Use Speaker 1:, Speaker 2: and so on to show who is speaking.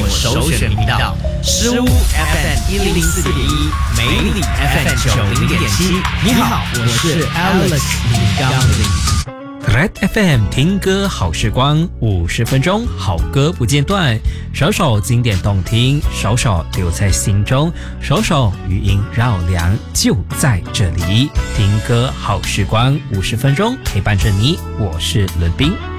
Speaker 1: 首选频道，失误 FM 104.1，美丽 FM 90.7。你好，我是 Alex 李刚林。
Speaker 2: Red FM 听歌好时光，50分钟好歌不间断，首首经典动听，首首留在心中，首首余音绕梁，就在这里。听歌好时光，50分钟陪伴着你，我是伦斌。